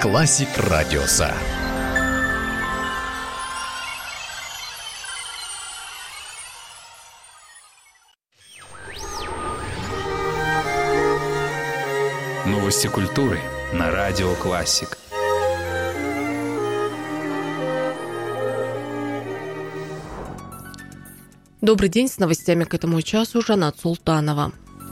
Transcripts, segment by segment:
Классик Радиоса. Новости культуры на Радио Классик. Добрый день, с новостями к этому часу Жанат Султанова.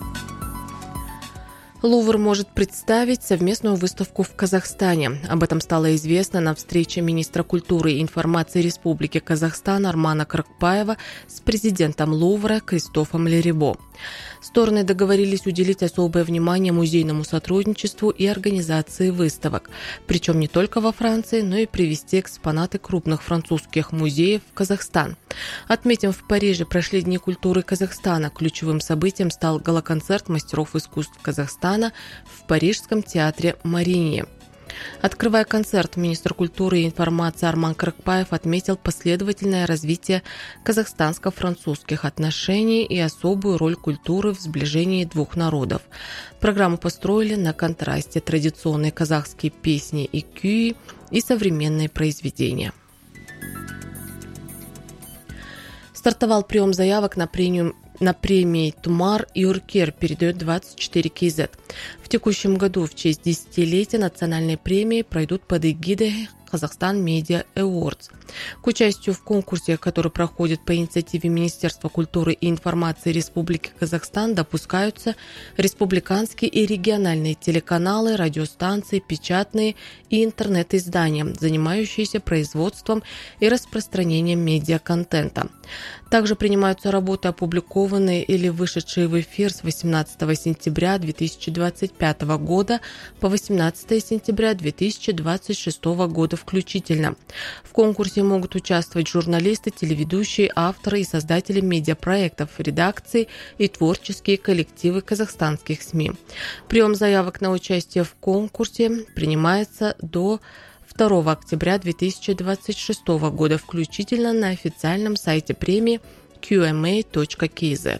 Лувр может представить совместную выставку в Казахстане. Об этом стало известно на встрече министра культуры и информации Республики Казахстан Армана Каракбаева с президентом Лувра Кристофом Лерибо. Стороны договорились уделить особое внимание музейному сотрудничеству и организации выставок. Причем не только во Франции, но и привезти экспонаты крупных французских музеев в Казахстан. Отметим, в Париже прошли Дни культуры Казахстана. Ключевым событием стал гала-концерт мастеров искусств Казахстана в Парижском театре Мариньи. Открывая концерт, министр культуры и информации Арман Каракбаев отметил последовательное развитие казахстанско-французских отношений и особую роль культуры в сближении двух народов. Программу построили на контрасте традиционные казахские песни и кюи и современные произведения. Стартовал прием заявок на премии «Тумар» и «Уркер», передает 24 КЗ. В текущем году в честь десятилетия национальной премии пройдут под эгидой Казахстан Медиа Awards. К участию в конкурсе, который проходит по инициативе Министерства культуры и информации Республики Казахстан, допускаются республиканские и региональные телеканалы, радиостанции, печатные и интернет-издания, занимающиеся производством и распространением медиаконтента. Также принимаются работы, опубликованные или вышедшие в эфир с 18 сентября 2025 года по 18 сентября 2026 года включительно. В конкурсе могут участвовать журналисты, телеведущие, авторы и создатели медиапроектов, редакции и творческие коллективы казахстанских СМИ. Прием заявок на участие в конкурсе принимается до 2 октября 2026 года включительно на официальном сайте премии qma.kz.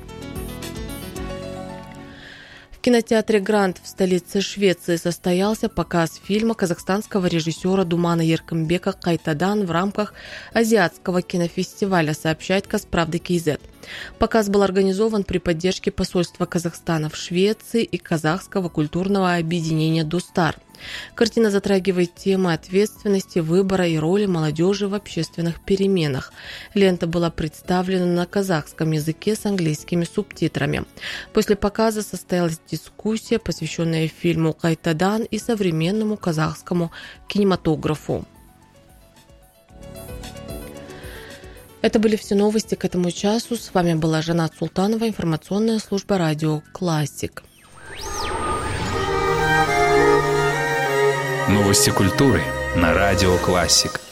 В кинотеатре «Гранд» в столице Швеции состоялся показ фильма казахстанского режиссера Думана Еркинбека «Кайтадан» в рамках Азиатского кинофестиваля, сообщает Казправда КЗ. Показ был организован при поддержке посольства Казахстана в Швеции и казахского культурного объединения «Достар». Картина затрагивает темы ответственности, выбора и роли молодежи в общественных переменах. Лента была представлена на казахском языке с английскими субтитрами. После показа состоялась дискуссия, посвященная фильму «Кайтадан» и современному казахскому кинематографу. Это были все новости к этому часу. С вами была Жанат Султанова, информационная служба «Радио Классик». Новости культуры на Радио Классик.